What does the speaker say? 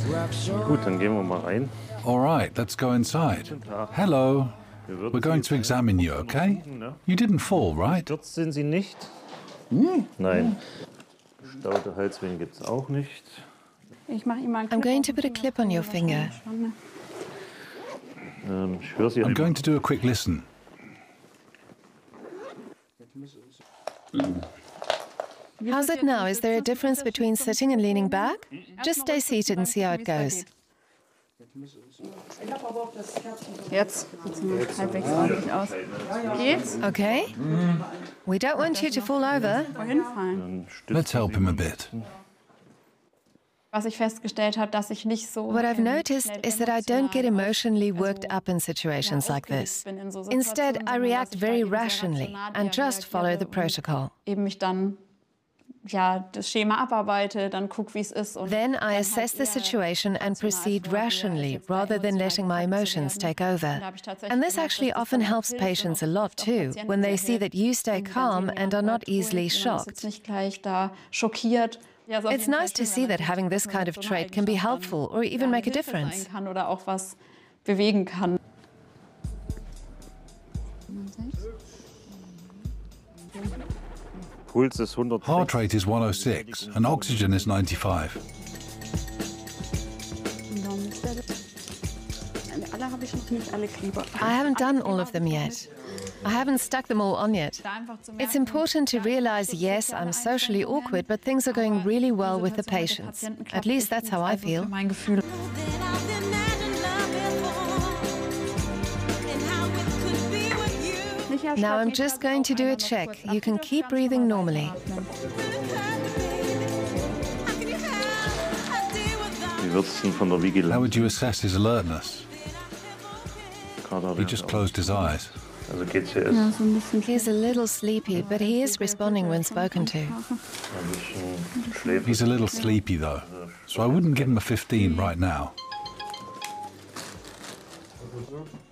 Gut, dann gehen wir mal rein. All right, let's go inside. Hello. We're going to examine you, okay? You didn't fall, right? Gestürzt sind Sie nicht? Nein. Gestaute Halsvenen gibt es auch nicht. I'm going to put a clip on your finger. Ich höre Sie. I'm going to do a quick listen. How's it now? Is there a difference between sitting and leaning back? Just stay seated and see how it goes. Jetzt sieht es halbwegs ordentlich aus. Geht's? Okay. We don't want you to fall over. Wohin fallen? Let's help him a bit. Was ich festgestellt habe, dass ich nicht so. What I've noticed is that I don't get emotionally worked up in situations like this. Instead, I react very rationally and just follow the protocol. Eben mich dann das Schema abarbeite, dann guck, wie es ist. Then I assess the situation and proceed rationally rather than letting my emotions take over. And this actually often helps patients a lot too, when they see that you stay calm and are not easily shocked. Nicht gleich da schockiert. It's nice to see that having this kind of trait can be helpful or even make a difference. Oder auch was bewegen kann. Puls ist 100. Heart rate is 106 and oxygen is 95. I haven't done all of them yet. I haven't stuck them all on yet. It's important to realize, yes, I'm socially awkward, but things are going really well with the patients. At least that's how I feel. Now I'm just going to do a check. You can keep breathing normally. Wie wird's denn von der Vigilanz? How would you assess his alertness? He just closed his eyes. Also geht's hier erst He's a little sleepy, but he is responding when spoken to. ein bisschen schläfrig. He's a little sleepy though, so I wouldn't give him a 15 right now.